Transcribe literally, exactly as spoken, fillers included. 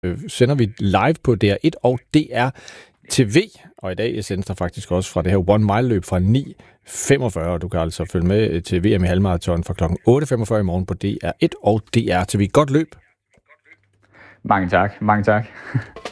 øh, sender vi live på D R et og D R T V, og i dag sendes der faktisk også fra det her One Mile løb fra ni femogfyrre, og du kan altså følge med til V M i halvmarathon fra klokken otte femogfyrre i morgen på D R et og D R T V. Godt løb! Mange tak, mange tak.